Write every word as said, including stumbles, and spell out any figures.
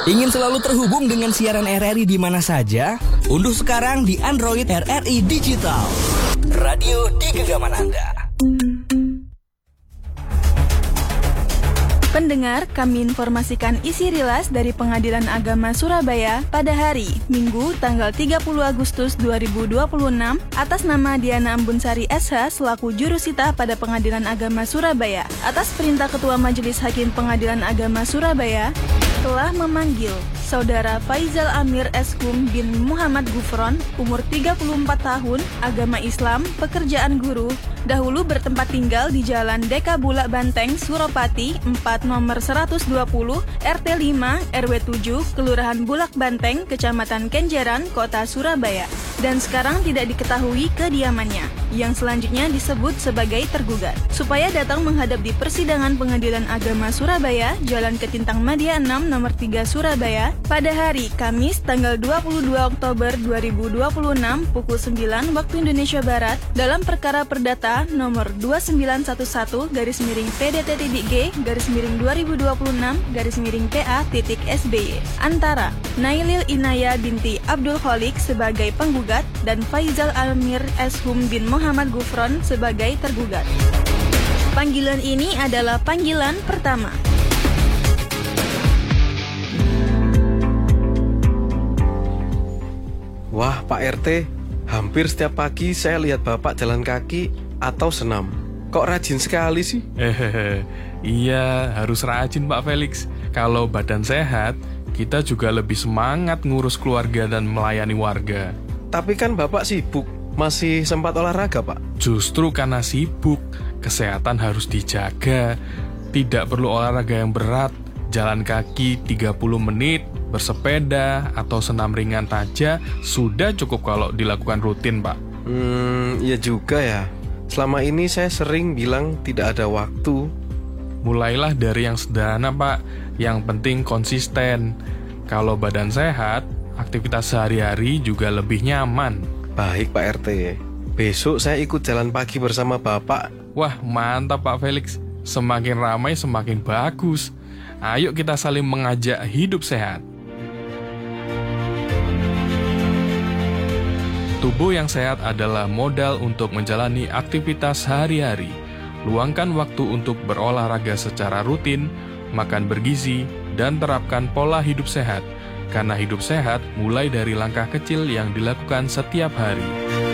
Ingin selalu terhubung dengan siaran R R I di mana saja? Unduh sekarang di Android R R I Digital. Radio di genggaman Anda. Pendengar, kami informasikan isi rilas dari Pengadilan Agama Surabaya pada hari Minggu tanggal tiga puluh Agustus dua ribu dua puluh enam atas nama Diana Ambunsari S H selaku jurusita pada Pengadilan Agama Surabaya. Atas perintah Ketua Majelis Hakim Pengadilan Agama Surabaya telah memanggil Saudara Faizal Amir Eshum bin Muhammad Gufron, umur tiga puluh empat tahun, agama Islam, pekerjaan guru, dahulu bertempat tinggal di Jalan Deka Bulak Banteng, Suropati, empat nomor seratus dua puluh, R T lima, R W tujuh, Kelurahan Bulak Banteng, Kecamatan Kenjeran, Kota Surabaya. Dan sekarang tidak diketahui kediamannya, yang selanjutnya disebut sebagai tergugat. Supaya datang menghadap di persidangan Pengadilan Agama Surabaya, Jalan Ketintang Madia enam, nomor tiga, Surabaya, pada hari Kamis tanggal dua puluh dua Oktober dua ribu dua puluh enam pukul sembilan waktu Indonesia Barat dalam perkara perdata nomor dua sembilan satu satu garis miring P D T G garis miring dua ribu dua puluh enam garis miring K A titik S B Y antara Nailil Inaya binti Abdul Kholik sebagai penggugat dan Faizal Amir Eshum bin Muhammad Gufron sebagai tergugat. Panggilan ini adalah panggilan pertama. Wah, Pak R T, hampir setiap pagi saya lihat Bapak jalan kaki atau senam. Kok rajin sekali sih? Hehehe, iya harus rajin Pak Felix. Kalau badan sehat, kita juga lebih semangat ngurus keluarga dan melayani warga. Tapi kan Bapak sibuk, masih sempat olahraga Pak? Justru karena sibuk, kesehatan harus dijaga. Tidak perlu olahraga yang berat, jalan kaki tiga puluh menit, bersepeda atau senam ringan saja sudah cukup kalau dilakukan rutin, Pak. Hmm, ya juga ya. Selama ini saya sering bilang tidak ada waktu. Mulailah dari yang sederhana, Pak. Yang penting konsisten. Kalau badan sehat, aktivitas sehari-hari juga lebih nyaman. Baik Pak R T. Besok saya ikut jalan pagi bersama Bapak. Wah, mantap Pak Felix. Semakin ramai semakin bagus. Ayo kita saling mengajak hidup sehat. Tubuh yang sehat adalah modal untuk menjalani aktivitas sehari-hari. Luangkan waktu untuk berolahraga secara rutin, makan bergizi, dan terapkan pola hidup sehat. Karena hidup sehat mulai dari langkah kecil yang dilakukan setiap hari.